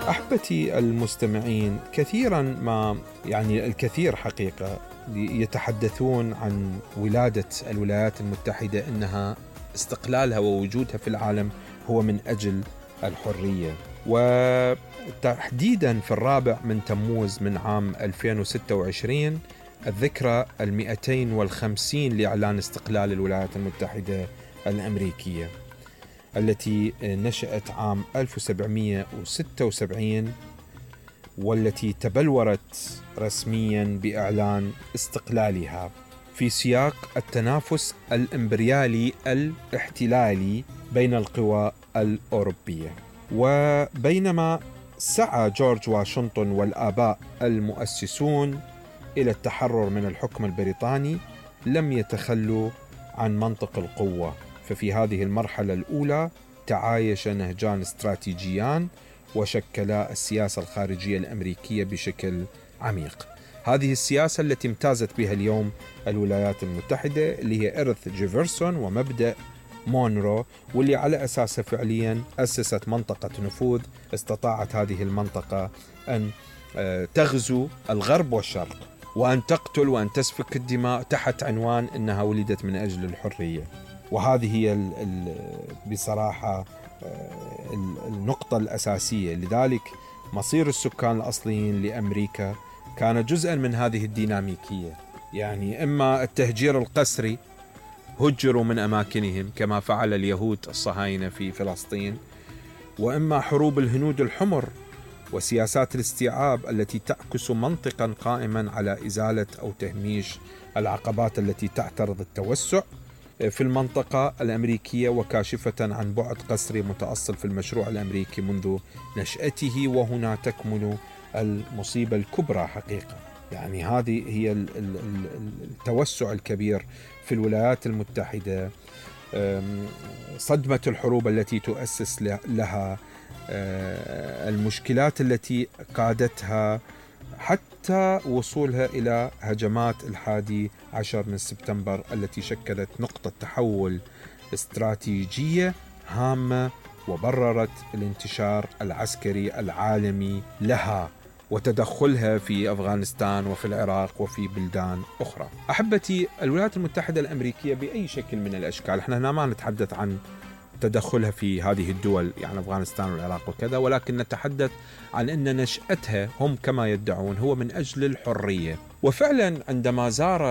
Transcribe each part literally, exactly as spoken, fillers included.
أحبتي المستمعين، كثيرا ما يعني الكثير حقيقة يتحدثون عن ولادة الولايات المتحدة إنها استقلالها ووجودها في العالم هو من أجل الحرية، وتحديدا في الرابع من تموز من عام ألفين وستة وعشرين الذكرى المئتين والخمسين لإعلان استقلال الولايات المتحدة الأمريكية التي نشأت عام ألف وسبعمئة وستة وسبعين، والتي تبلورت رسميا بإعلان استقلالها في سياق التنافس الإمبريالي الاحتلالي بين القوى الأوروبية. وبينما سعى جورج واشنطن والآباء المؤسسون إلى التحرر من الحكم البريطاني، لم يتخلوا عن منطق القوة. ففي هذه المرحلة الأولى تعايش نهجان استراتيجيان وشكلا السياسة الخارجية الأمريكية بشكل عميق. هذه السياسة التي امتازت بها اليوم الولايات المتحدة، اللي هي إرث جيفرسون ومبدأ مونرو، واللي على أساسه فعليا أسست منطقة نفوذ استطاعت هذه المنطقة أن تغزو الغرب والشرق، وأن تقتل وأن تسفك الدماء تحت عنوان أنها ولدت من أجل الحرية. وهذه هي ال ال بصراحة النقطة الأساسية. لذلك مصير السكان الأصليين لأمريكا كان جزءا من هذه الديناميكية، يعني إما التهجير القسري، هجروا من أماكنهم كما فعل اليهود الصهاينة في فلسطين، وإما حروب الهنود الحمر وسياسات الاستيعاب التي تعكس منطقا قائما على إزالة أو تهميش العقبات التي تعترض التوسع في المنطقة الأمريكية، وكاشفة عن بعد قسري متأصل في المشروع الأمريكي منذ نشأته. وهنا تكمن المصيبة الكبرى حقيقة، يعني هذه هي التوسع الكبير في الولايات المتحدة، صدمة الحروب التي تؤسس لها، المشكلات التي قادتها حتى وصولها إلى هجمات الحادي عشر من سبتمبر التي شكلت نقطة تحول استراتيجية هامة وبررت الانتشار العسكري العالمي لها وتدخلها في أفغانستان وفي العراق وفي بلدان أخرى. أحبتي، الولايات المتحدة الأمريكية بأي شكل من الأشكال، احنا هنا ما نتحدث عن تدخلها في هذه الدول يعني أفغانستان والعراق وكذا، ولكن نتحدث عن أن نشأتها هم كما يدعون هو من أجل الحرية. وفعلا عندما زار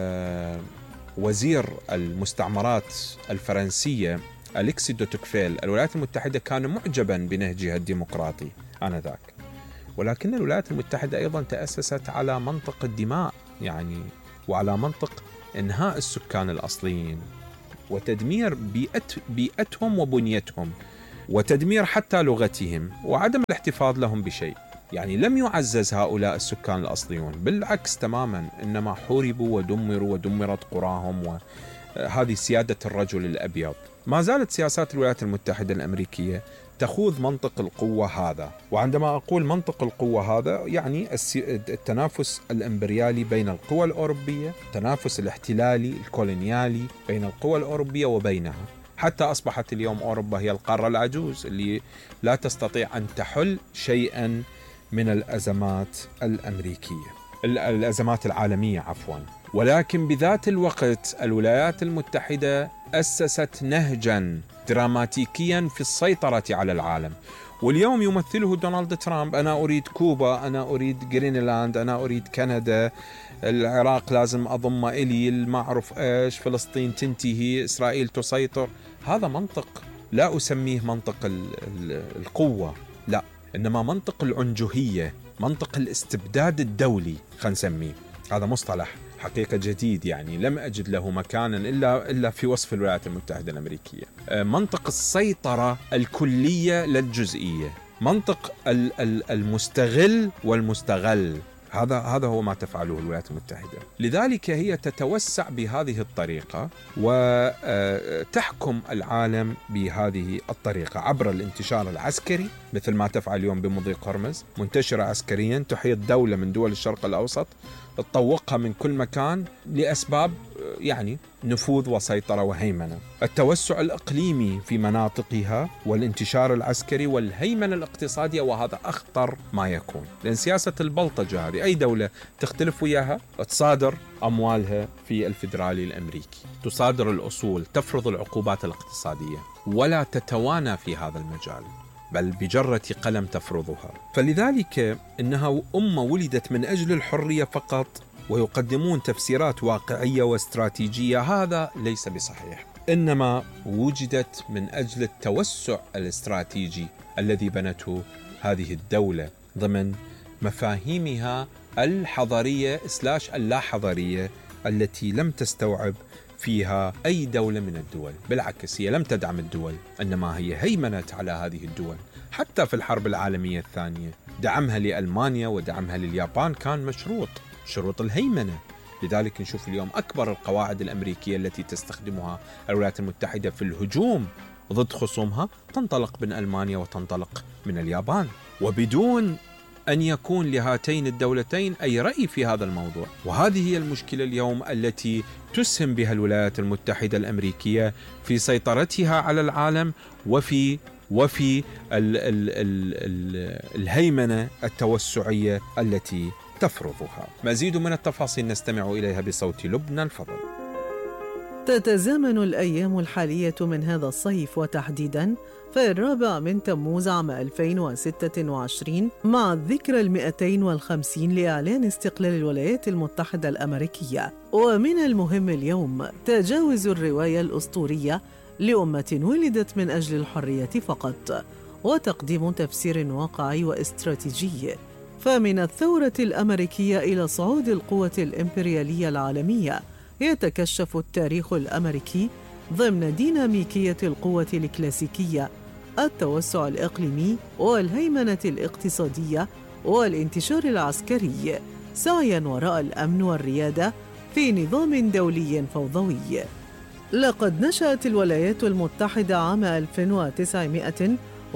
وزير المستعمرات الفرنسية أليكسي دو توكفيل الولايات المتحدة كان معجبا بنهجها الديمقراطي آنذاك، ولكن الولايات المتحدة أيضا تأسست على منطق الدماء، يعني وعلى منطق إنهاء السكان الأصليين وتدمير بيئة بيئتهم وبنيتهم وتدمير حتى لغتهم وعدم الاحتفاظ لهم بشيء. يعني لم يعزز هؤلاء السكان الأصليون، بالعكس تماما، إنما حوربوا ودمروا ودمرت قراهم، وهذه سيادة الرجل الأبيض. ما زالت سياسات الولايات المتحدة الأمريكية تخوض منطق القوة هذا. وعندما أقول منطق القوة هذا يعني التنافس الإمبريالي بين القوى الأوروبية، التنافس الاحتلالي الكولونيالي بين القوى الأوروبية وبينها، حتى أصبحت اليوم أوروبا هي القارة العجوز اللي لا تستطيع أن تحل شيئا من الأزمات الأمريكية، الأزمات العالمية عفوا. ولكن بذات الوقت الولايات المتحدة أسست نهجا دراماتيكيا في السيطرة على العالم، واليوم يمثله دونالد ترامب. أنا أريد كوبا، أنا أريد جرينلاند، أنا أريد كندا، العراق لازم أضم إلي، المعروف إيش، فلسطين تنتهي، إسرائيل تسيطر. هذا منطق لا أسميه منطق القوة، لا، إنما منطق العنجهية، منطق الاستبداد الدولي خلينا نسميه. هذا مصطلح حقيقة جديد، يعني لم أجد له مكانا إلا إلا في وصف الولايات المتحدة الأمريكية. منطق السيطرة الكلية للجزئية، منطق المستغل والمستغل، هذا هذا هو ما تفعله الولايات المتحدة. لذلك هي تتوسع بهذه الطريقة وتحكم العالم بهذه الطريقة عبر الانتشار العسكري، مثل ما تفعل اليوم بمضيق هرمز، منتشرة عسكريا، تحيط دولة من دول الشرق الأوسط، تطوقها من كل مكان لأسباب يعني نفوذ وسيطرة وهيمنة. التوسع الإقليمي في مناطقها والانتشار العسكري والهيمنة الاقتصادية، وهذا أخطر ما يكون، لأن سياسة البلطجة هذه أي دولة تختلف وياها تصادر أموالها في الفيدرالي الأمريكي، تصادر الأصول، تفرض العقوبات الاقتصادية ولا تتوانى في هذا المجال، بل بجرة قلم تفرضها. فلذلك إنها أمة ولدت من أجل الحرية فقط، ويقدمون تفسيرات واقعية واستراتيجية، هذا ليس بصحيح. إنما وجدت من أجل التوسع الاستراتيجي الذي بنته هذه الدولة ضمن مفاهيمها الحضارية سلاش اللا حضارية التي لم تستوعب فيها أي دولة من الدول. بالعكس، هي لم تدعم الدول، إنما هي هيمنت على هذه الدول. حتى في الحرب العالمية الثانية دعمها لألمانيا ودعمها لليابان كان مشروط، شروط الهيمنة. لذلك نشوف اليوم أكبر القواعد الأمريكية التي تستخدمها الولايات المتحدة في الهجوم ضد خصومها تنطلق من ألمانيا وتنطلق من اليابان، وبدون أن يكون لهاتين الدولتين أي رأي في هذا الموضوع. وهذه هي المشكلة اليوم التي تسهم بها الولايات المتحدة الأمريكية في سيطرتها على العالم وفي وفي ال ال ال ال الهيمنة التوسعية التي تفرضها. مزيد من التفاصيل نستمع إليها بصوت لبنى الفضل. تتزامن الأيام الحالية من هذا الصيف، وتحديداً في الرابع من تموز عام ألفين وستة وعشرين، مع الذكرى المئتين والخمسين لإعلان استقلال الولايات المتحدة الأمريكية. ومن المهم اليوم تجاوز الرواية الأسطورية لأمة ولدت من أجل الحرية فقط، وتقديم تفسير واقعي واستراتيجي. فمن الثورة الأمريكية إلى صعود القوة الإمبريالية العالمية، يتكشف التاريخ الأمريكي ضمن ديناميكية القوة الكلاسيكية، التوسع الإقليمي والهيمنة الاقتصادية والانتشار العسكري، سعياً وراء الأمن والريادة في نظام دولي فوضوي. لقد نشأت الولايات المتحدة عام ألف وتسعمائة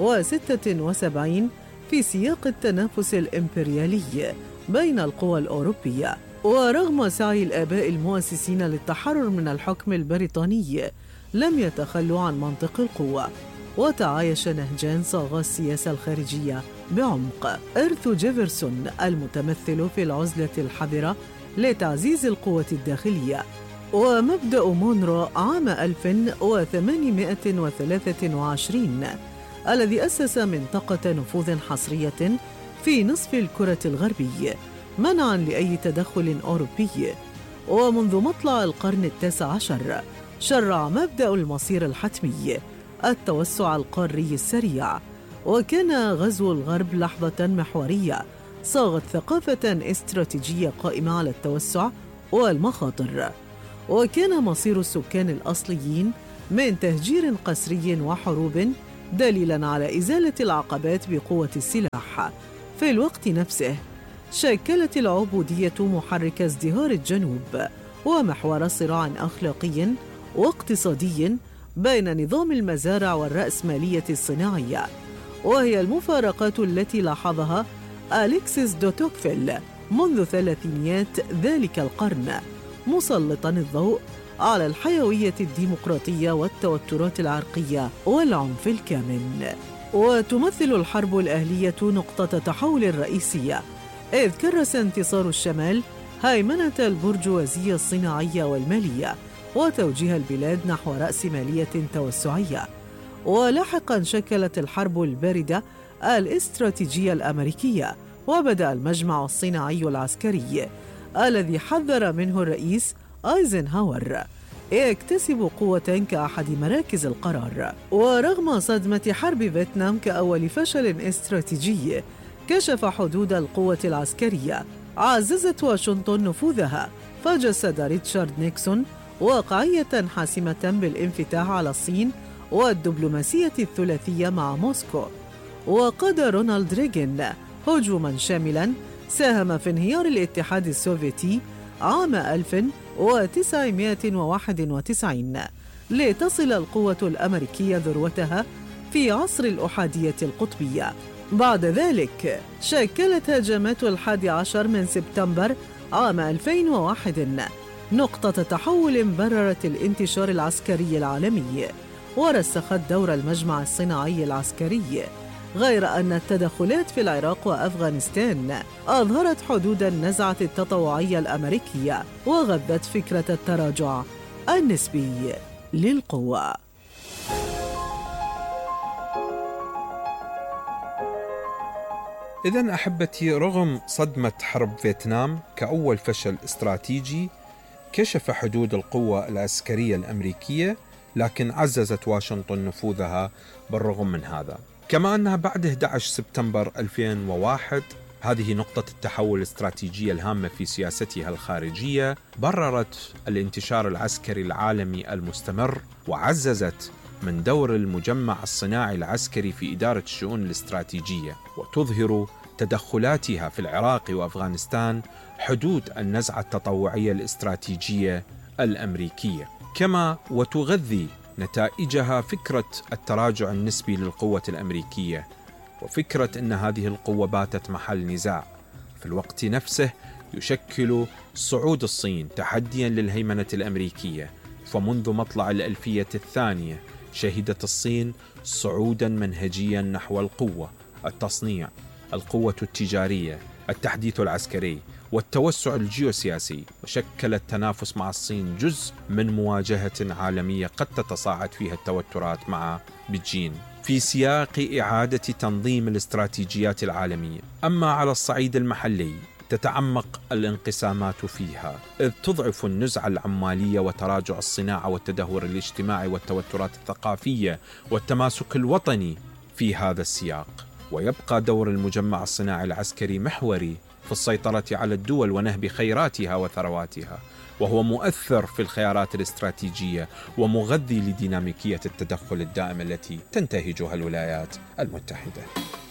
وستة وسبعين في سياق التنافس الإمبريالي بين القوى الأوروبية، ورغم سعي الآباء المؤسسين للتحرر من الحكم البريطاني لم يتخلوا عن منطق القوة، وتعايش نهجان صاغا السياسة الخارجية بعمق. إرث جيفرسون المتمثل في العزلة الحذرة لتعزيز القوة الداخلية، ومبدأ مونرو عام ألف وثمانمائة وثلاثة وعشرين الذي أسس منطقة نفوذ حصرية في نصف الكرة الغربية منعاً لأي تدخل أوروبي. ومنذ مطلع القرن التاسع عشر شرع مبدأ المصير الحتمي، التوسع القاري السريع، وكان غزو الغرب لحظة محورية صاغت ثقافة استراتيجية قائمة على التوسع والمخاطر. وكان مصير السكان الأصليين من تهجير قسري وحروب دليلاً على إزالة العقبات بقوة السلاح. في الوقت نفسه شكلت العبودية محرك ازدهار الجنوب ومحور صراع أخلاقي واقتصادي بين نظام المزارع والرأسمالية الصناعية، وهي المفارقات التي لاحظها أليكسيس دو توكفيل منذ ثلاثينيات ذلك القرن، مسلطاً الضوء على الحيوية الديمقراطية والتوترات العرقية والعنف الكامن. وتمثل الحرب الأهلية نقطة تحول رئيسية، إذ كرس انتصار الشمال هيمنة البرجوازية الصناعية والمالية وتوجيه البلاد نحو رأسمالية توسعية. ولاحقاً شكلت الحرب الباردة الاستراتيجية الأمريكية، وبدأ المجمع الصناعي العسكري الذي حذر منه الرئيس أيزنهاور يكتسب قوة كأحد مراكز القرار. ورغم صدمة حرب فيتنام كأول فشل استراتيجي كشف حدود القوة العسكرية، عززت واشنطن نفوذها، فجسد ريتشارد نيكسون واقعية حاسمة بالانفتاح على الصين والدبلوماسية الثلاثية مع موسكو. وقاد رونالد ريغان هجوماً شاملاً ساهم في انهيار الاتحاد السوفيتي عام ألف وتسعمائة وواحد وتسعين، لتصل القوة الأمريكية ذروتها في عصر الأحادية القطبية. بعد ذلك شكلت هجمات الحادي عشر من سبتمبر عام ألفين وواحد نقطة تحول بررت الانتشار العسكري العالمي ورسخت دور المجمع الصناعي العسكري، غير أن التدخلات في العراق وأفغانستان أظهرت حدود النزعة التطوعية الأمريكية وغذت فكرة التراجع النسبي للقوة. إذن أحبتي، رغم صدمة حرب فيتنام كأول فشل استراتيجي كشف حدود القوة العسكرية الأمريكية، لكن عززت واشنطن نفوذها بالرغم من هذا. كما أنها بعد أحد عشر سبتمبر ألفين وواحد، هذه نقطة التحول الاستراتيجية الهامة في سياستها الخارجية، بررت الانتشار العسكري العالمي المستمر وعززت من دور المجمع الصناعي العسكري في إدارة الشؤون الاستراتيجية، وتظهر تدخلاتها في العراق وأفغانستان حدود النزعة التطوعية الاستراتيجية الأمريكية، كما وتغذي نتائجها فكرة التراجع النسبي للقوة الأمريكية، وفكرة أن هذه القوة باتت محل نزاع. في الوقت نفسه يشكل صعود الصين تحديا للهيمنة الأمريكية، فمنذ مطلع الألفية الثانية شهدت الصين صعودا منهجيا نحو القوة، التصنيع، القوة التجارية، التحديث العسكري والتوسع الجيوسياسي، وشكل التنافس مع الصين جزء من مواجهة عالمية قد تتصاعد فيها التوترات مع بكين في سياق إعادة تنظيم الاستراتيجيات العالمية. أما على الصعيد المحلي تتعمق الانقسامات فيها، إذ تضعف النزعة العمالية وتراجع الصناعة والتدهور الاجتماعي والتوترات الثقافية والتماسك الوطني في هذا السياق. ويبقى دور المجمع الصناعي العسكري محوري في السيطرة على الدول ونهب خيراتها وثرواتها، وهو مؤثر في الخيارات الاستراتيجية ومغذي لديناميكية التدخل الدائم التي تنتهجها الولايات المتحدة.